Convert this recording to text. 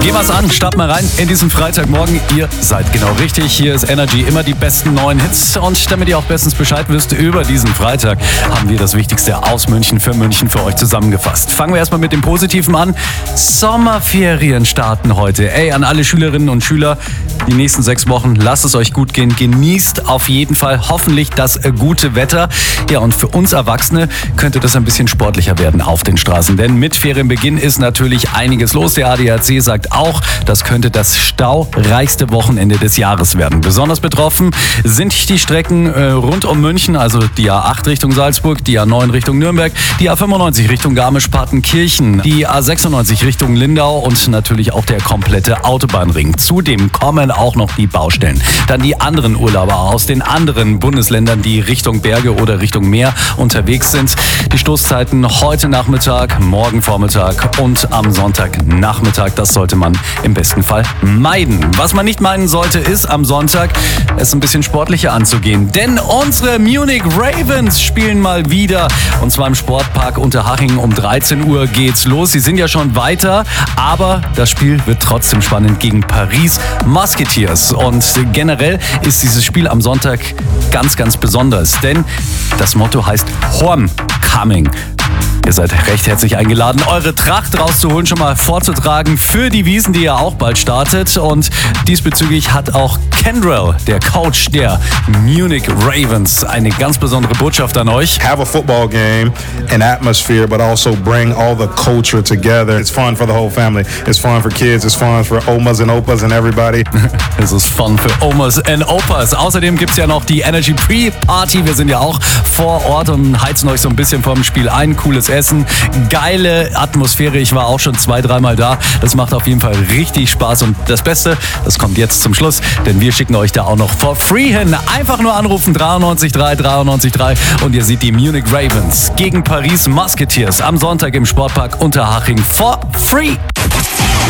Geh was an, start mal rein in diesen Freitagmorgen. Ihr seid genau richtig. Hier ist Energy, immer die besten neuen Hits. Und damit ihr auch bestens Bescheid wisst über diesen Freitag, haben wir das Wichtigste aus München für euch zusammengefasst. Fangen wir erstmal mit dem Positiven an. Sommerferien starten heute. Ey, an alle Schülerinnen und Schüler, die nächsten 6 Wochen, lasst es euch gut gehen. Genießt auf jeden Fall hoffentlich das gute Wetter. Ja, und für uns Erwachsene könnte das ein bisschen sportlicher werden auf den Straßen. Denn mit Ferienbeginn ist natürlich einiges los. Der ADAC sagt auch, das könnte das staureichste Wochenende des Jahres werden. Besonders betroffen sind die Strecken rund um München, also die A8 Richtung Salzburg, die A9 Richtung Nürnberg, die A95 Richtung Garmisch-Partenkirchen, die A96 Richtung Lindau und natürlich auch der komplette Autobahnring. Zudem kommen auch noch die Baustellen. Dann die anderen Urlauber aus den anderen Bundesländern, die Richtung Berge oder Richtung Meer unterwegs sind. Die Stoßzeiten heute Nachmittag, morgen Vormittag und am Sonntagnachmittag, das sollte man im besten Fall meiden. Was man nicht meinen sollte, ist am Sonntag es ein bisschen sportlicher anzugehen. Denn unsere Munich Ravens spielen mal wieder. Und zwar im Sportpark Unterhaching um 13 Uhr geht's los. Sie sind ja schon weiter, aber das Spiel wird trotzdem spannend gegen Paris Musketeers. Und generell ist dieses Spiel am Sonntag ganz, ganz besonders. Denn das Motto heißt Homecoming. Ihr seid recht herzlich eingeladen, eure Tracht rauszuholen, schon mal vorzutragen für die Wiesn, die ja auch bald startet. Und diesbezüglich hat auch Kendrell, der Coach der Munich Ravens, eine ganz besondere Botschaft an euch. Have a football game, an atmosphere, but also bring all the culture together. It's fun for the whole family. It's fun for kids. It's fun for Omas and Opas and everybody. Es ist fun für Omas and Opas. Außerdem gibt es ja noch die Energy Pre-Party. Wir sind ja auch vor Ort und heizen euch so ein bisschen vorm Spiel ein. Cooles Essen, geile Atmosphäre. Ich war auch schon 2-3 Mal da. Das macht auf jeden Fall richtig Spaß. Und das Beste, das kommt jetzt zum Schluss, denn wir schicken euch da auch noch for free hin. Einfach nur anrufen, 93 und ihr seht die Munich Ravens gegen Paris Musketeers am Sonntag im Sportpark Unterhaching for free.